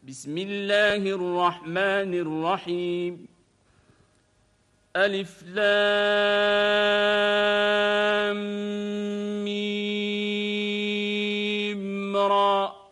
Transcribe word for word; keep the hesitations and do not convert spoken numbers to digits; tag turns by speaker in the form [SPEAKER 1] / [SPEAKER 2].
[SPEAKER 1] بسم الله الرحمن الرحيم ألف لام ميم را